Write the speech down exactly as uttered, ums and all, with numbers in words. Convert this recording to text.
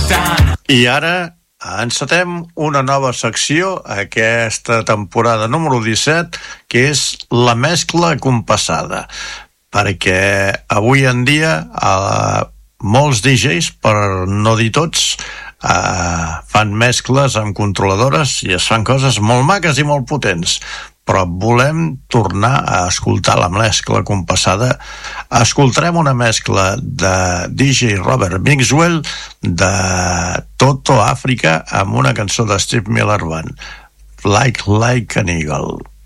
I ara encetem una nova secció, aquesta temporada número disset, que és la mescla compassada. Perquè avui en dia eh, molts D Js, per no dir tots, eh, fan mescles amb controladores i es fan coses molt maques i molt potents. Però volem tornar a escoltar la mescla compassada. Escoltarem una mescla de D J Robert Mixwell de Toto Àfrica amb una cançó de Steve Miller Band, Like Like an Eagle.